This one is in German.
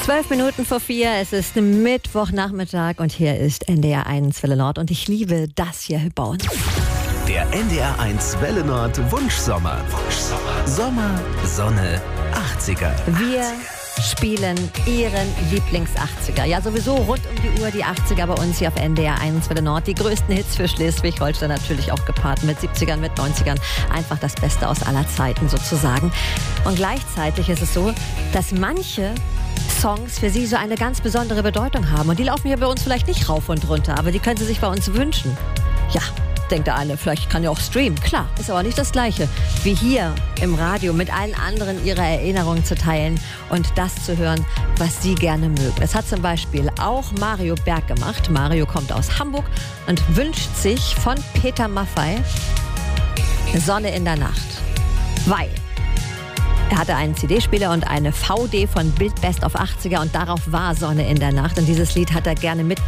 4:12, es ist Mittwochnachmittag und hier ist NDR 1 Welle Nord und ich liebe das hier bei uns. Der NDR 1 Welle Nord Wunschsommer. Sommer, Sonne, 80er. Wir spielen Ihren Lieblings-80er. Ja, sowieso rund um die Uhr die 80er bei uns hier auf NDR 1 Welle Nord. Die größten Hits für Schleswig-Holstein natürlich auch gepaart mit 70ern, mit 90ern. Einfach das Beste aus aller Zeiten sozusagen. Und gleichzeitig ist es so, dass manche Songs für Sie so eine ganz besondere Bedeutung haben. Und die laufen hier bei uns vielleicht nicht rauf und runter, aber die können Sie sich bei uns wünschen. Ja, denkt der eine, vielleicht kann ja auch streamen. Klar, ist aber nicht das Gleiche, wie hier im Radio mit allen anderen Ihre Erinnerungen zu teilen und das zu hören, was Sie gerne mögen. Das hat zum Beispiel auch Mario Berg gemacht. Mario kommt aus Hamburg und wünscht sich von Peter Maffay Sonne in der Nacht. Weil er hatte einen CD-Spieler und eine VD von Bild Best of 80er und darauf war Sonne in der Nacht. Und dieses Lied hat er gerne mit